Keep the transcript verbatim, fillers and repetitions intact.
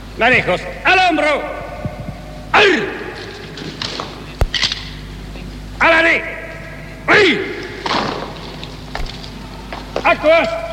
Manejos al hombro. ¡Ay! ¡A la ley! ¡Ay! ¡Actos!